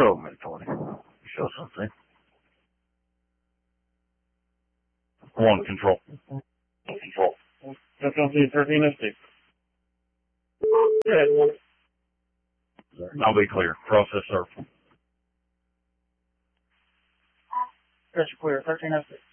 control, Mid-20. Show something. 1, control. Control. FLC 13S6. I'll be clear. Process surf. Pressure clear, 13S6.